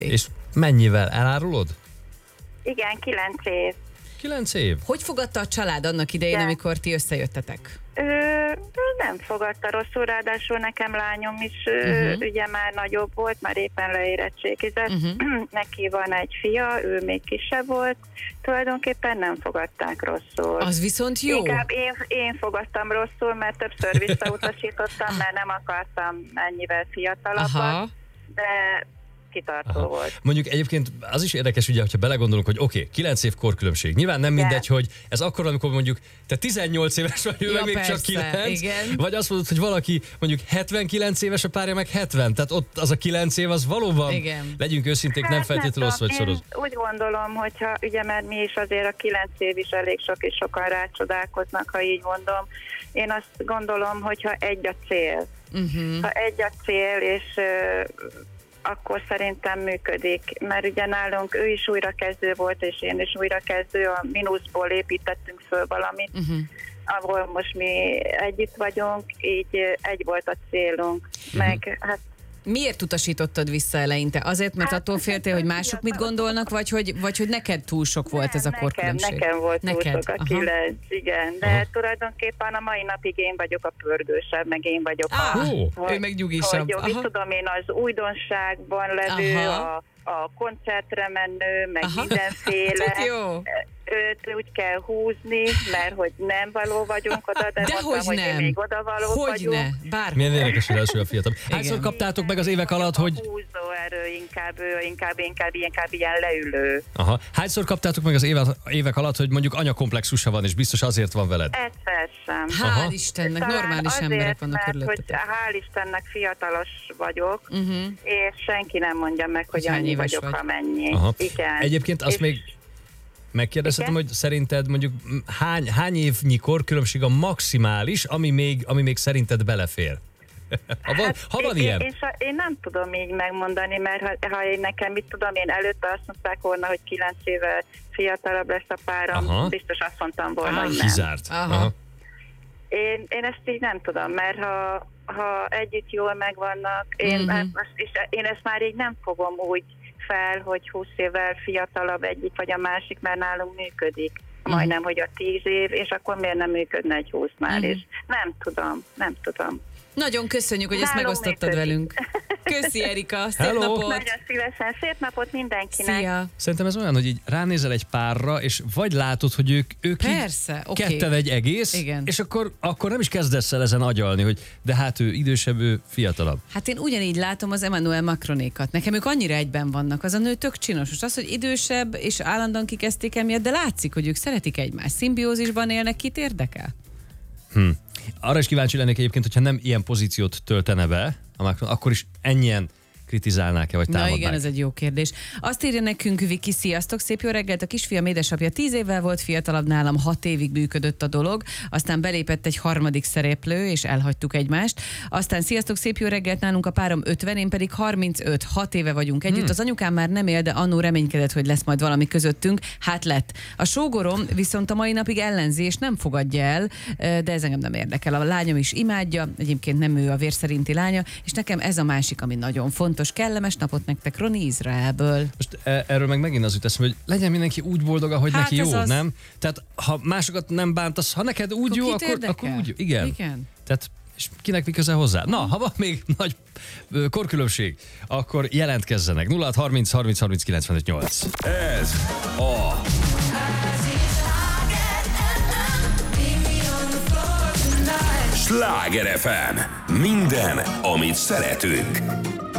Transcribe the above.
És mennyivel? Elárulod? Igen, 9 év. 9 év? Hogy fogadta a család annak idején, amikor ti összejöttetek? Nem fogadta rosszul, ráadásul nekem lányom is ugye már nagyobb volt, már éppen leérettségizett. Neki van egy fia, ő még kisebb volt. Tulajdonképpen nem fogadták rosszul. Az viszont jó. Inkább én fogadtam rosszul, mert többször visszautasítottam, mert nem akartam ennyivel fiatalabbat, de kitartó volt. Mondjuk egyébként az is érdekes, ugye, hogyha belegondolunk, hogy oké, 9 év korkülönbség. Nyilván nem mindegy, hogy ez akkor, amikor mondjuk te 18 éves vagy, ő meg még csak 9. Igen. Vagy azt mondod, hogy valaki mondjuk 79 éves, a párja meg 70. Tehát ott az a 9 év, az valóban, legyünk őszinték, nem feltétlenül rossz vagy szoros. Én úgy gondolom, hogyha, ugye, mert mi is azért a 9 év is elég sok, és sokan rácsodálkoznak, ha így mondom. Én azt gondolom, hogyha egy a cél. Ha egy a cél, és akkor szerintem működik, mert ugye nálunk ő is újrakezdő volt, és én is újrakezdő, a mínuszból építettünk föl valamit, ahol most mi együtt vagyunk, így egy volt a célunk, meg hát. Miért utasítottad vissza eleinte? Azért, mert attól féltél, hogy mások mit gondolnak, vagy hogy neked túl sok volt ez a korkülönbség? Nekem volt túl sok a 9, igen. De tulajdonképpen a mai napig én vagyok a pörgősebb, meg én vagyok ő meg nyugisabb. Hogy tudom én, az újdonságban levő, a koncertre menő, meg mindenféle. Jó. Őt úgy kell húzni, mert hogy nem való vagyunk oda, de mondtam, hogy mi még oda valók vagyunk. Bárhol. Milyen érdekes, hogy első a fiatal. Hányszor kaptátok meg az évek alatt, hogy... A húzó erő, inkább ilyen leülő. Aha. Hányszor kaptátok meg az évek alatt, hogy mondjuk anyakomplexusa van, és biztos azért van veled? Egyszer sem. Hál' Istennek, normális emberek vannak körülöttetek. Hogy hál' Istennek fiatalos vagyok, és senki nem mondja meg, hogy annyi vagyok, amennyi. Igen. Egyébként azt még megkérdezhetem, hogy szerinted mondjuk hány évnyi korkülönbség a maximális, ami még szerinted belefér? Ha van ilyen? Én nem tudom így megmondani, mert ha én nekem, mit tudom, én előtte azt mondták volna, hogy 9 éve fiatalabb lesz a párom, biztos azt mondtam volna, hogy nem. Kizárt. Én ezt így nem tudom, mert ha együtt jól megvannak, én ezt már így nem fogom úgy fel, hogy 20 évvel fiatalabb egyik vagy a másik, mert nálunk működik. Majdnem, hogy a 10 év, és akkor miért nem működne egy 20-nál is? Nem tudom. Nagyon köszönjük, hogy ezt megosztottad velünk. Köszi, Erika, szép napot! Nagyon szívesen, szép napot mindenkinek! Szia! Szerintem ez olyan, hogy így ránézel egy párra, és vagy látod, hogy ők persze, ketten egy egész, igen. És akkor nem is kezdesz el ezen agyalni, hogy de hát ő idősebb, ő fiatalabb. Hát én ugyanígy látom az Emmanuel Macronékat. Nekem ők annyira egyben vannak. Az a nő tök csinos. Most az, hogy idősebb, és állandóan kikezdték emiatt, de látszik, hogy ők szeretik egymást. Szimbiózisban élnek, kit érdekel? Arra is kíváncsi lennék egyébként, hogyha nem ilyen pozíciót töltene be, akkor is ennyien kritizálnák-e, vagy támadnák? Na igen, ez egy jó kérdés. Azt írja nekünk Viki, sziasztok, szép jó reggelt, a kisfiam édesapja 10 évvel volt fiatalabb nálam, 6 évig működött a dolog, aztán belépett egy harmadik szereplő, és elhagytuk egymást. Aztán sziasztok, szép jó reggelt, nálunk a párom 50, én pedig 35, 6 éve vagyunk együtt. Az anyukám már nem él, de annó reménykedett, hogy lesz majd valami közöttünk. Hát lett. A sógorom viszont a mai napig ellenzi, és nem fogadja el, de ez engem nem érdekel. A lányom is imádja, egyébként nem ő a vér szerinti lánya, és nekem ez a másik, ami nagyon fontos. Kellemes napot nektek, Roni Izraelből. Most erről meg megint az jut eszembe, hogy legyen mindenki úgy boldog, ahogy neki jó, nem? Tehát ha másokat nem bántasz, ha neked úgy jó, akkor úgy jó. Igen. Tehát és kinek mi köze hozzá? Na, ha van még nagy korkülönbség, akkor jelentkezzenek. 0630 30 30 95 8. Ez a Sláger FM. Minden, amit szeretünk.